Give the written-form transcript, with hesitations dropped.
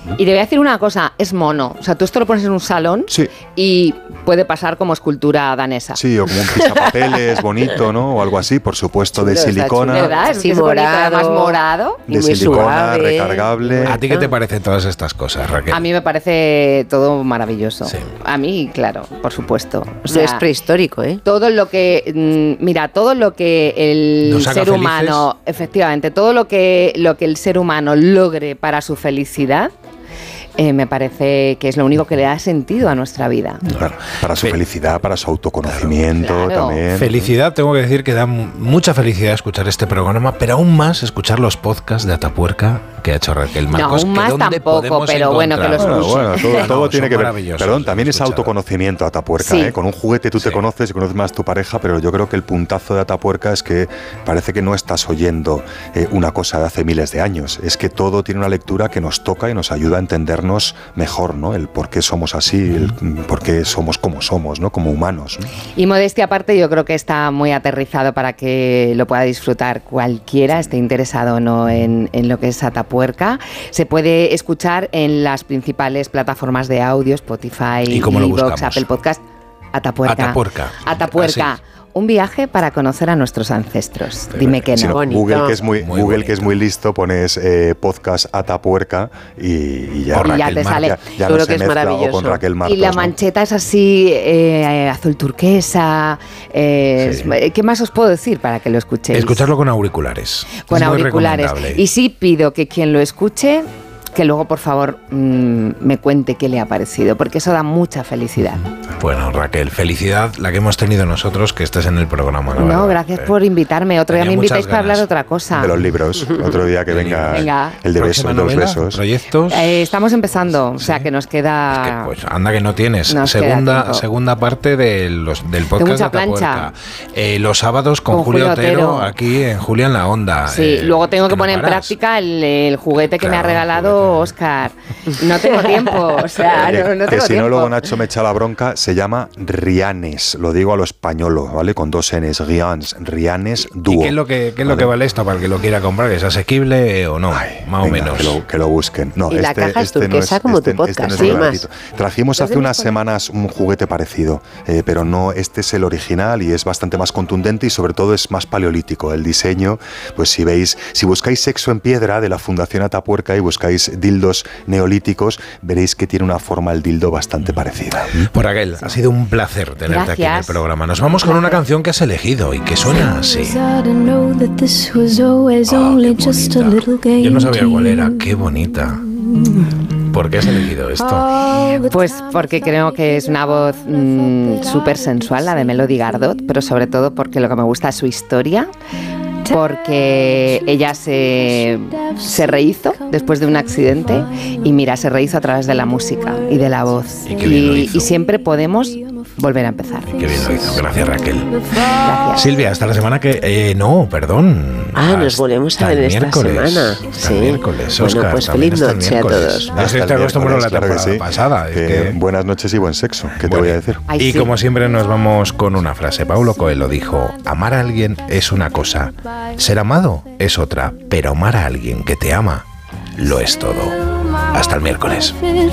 Y te voy a decir una cosa, es mono. O sea, tú esto lo pones en un salón y puede pasar como escultura danesa. Sí, o como un pisapapeles bonito, ¿no? O algo así, por supuesto, de silicona. ¿Verdad? Sí, es morado, bonito, además morado. De silicona, recargable. ¿A ti qué te parecen todas estas cosas, Raquel? A mí me parece todo maravilloso. Sí. A mí, claro, por supuesto. O sea, es prehistórico, ¿eh? todo lo que todo lo que el Nos haga ser humano, efectivamente, todo lo que el ser humano logre para su felicidad, me parece que es lo único que le da sentido a nuestra vida. Claro, para su felicidad, para su autoconocimiento también. Felicidad, tengo que decir que da mucha felicidad escuchar este programa, pero aún más escuchar los podcasts de Atapuerca que ha hecho Raquel Marcos. No, aún más tampoco, pero bueno, que los escuchen. Todo tiene que ver. Perdón, también es autoconocimiento Atapuerca. Sí. Con un juguete tú te conoces y conoces más a tu pareja, pero yo creo que el puntazo de Atapuerca es que parece que no estás oyendo una cosa de hace miles de años. Es que todo tiene una lectura que nos toca y nos ayuda a entendernos mejor, ¿no? El por qué somos así, el por qué somos como somos, ¿no? Como humanos, ¿no? Y modestia aparte, yo creo que está muy aterrizado para que lo pueda disfrutar cualquiera, esté interesado o no en lo que es Atapuerca. Se puede escuchar en las principales plataformas de audio, Spotify, ¿Y cómo lo iVoox, buscamos? Apple Podcast. Atapuerca. Así. Un viaje para conocer a nuestros ancestros. Dime que no. Si no, Google, que es muy bonito. listo, pones podcast Atapuerca y ya, Y ya te sale. Ya Seguro no que se es mezcla maravilloso. o con Raquel Marcos, Y la ¿no? mancheta es así, azul turquesa. ¿Qué más os puedo decir para que lo escuchéis? Escucharlo con auriculares. Con Es muy auriculares. recomendable. Y sí pido que quien lo escuche, que luego por favor me cuente qué le ha parecido, porque eso da mucha felicidad. Bueno, Raquel, felicidad la que hemos tenido nosotros que estés en el programa. No, gracias por invitarme. Otro día me invitáis para hablar de otra cosa. De los libros. Otro día que venga el de besos, ¿Próxima los novela? besos. ¿Proyectos? Estamos empezando, o sea que nos queda... Es que, pues anda que no tienes. Nos queda tiempo. Segunda parte del podcast mucha de Atapuerca. plancha. Los sábados con Julio Otero, aquí en Julia en la Onda. Sí, luego tengo que no poner en paras. práctica el juguete que me ha Claro, regalado Óscar. No tengo tiempo, o sea, no tengo que si tiempo. no, luego Nacho me echa la bronca. Se llama Rianes, lo digo a lo españolo, ¿vale? Con 2 Ns, Rianes Dúo. ¿Y qué es lo que vale esto para el que lo quiera comprar? ¿Es asequible o no? Más o menos. Que lo busquen. No, Y la caja es turquesa como tu podcast, no sí, es más. baratito. Trajimos hace unas semanas un juguete parecido, pero no, este es el original y es bastante más contundente y sobre todo es más paleolítico. El diseño, pues si buscáis sexo en piedra de la Fundación Atapuerca y buscáis dildos neolíticos, veréis que tiene una forma el dildo bastante parecida. Por Raquel, ha sido un placer tenerte aquí en el Gracias. programa. Nos vamos con una canción que has elegido y que suena así. Yo no sabía cuál era. Qué bonita. ¿Por qué has elegido esto? Pues porque creo que es una voz súper sensual, la de Melody Gardot, pero sobre todo porque lo que me gusta es su historia, porque ella se rehizo después de un accidente y mira, se rehizo a través de la música y de la voz. Y qué bien lo hizo. Y siempre podemos volver a empezar. Qué bien lo hizo. Gracias, Raquel. Gracias. Silvia, hasta la semana que... no, perdón. Nos volvemos a ver esta semana. Hasta el miércoles, Bueno, Óscar, pues también feliz hasta el noche a miércoles. todos. Ya Hasta estoy el acostumbrado a la miércoles, temporada pasada. Que buenas noches y buen sexo. ¿Qué te voy a decir? Ay, Y sí. como siempre nos vamos con una frase. Paulo Coelho dijo: amar a alguien es una cosa, ser amado es otra, pero amar a alguien que te ama lo es todo. Hasta el miércoles.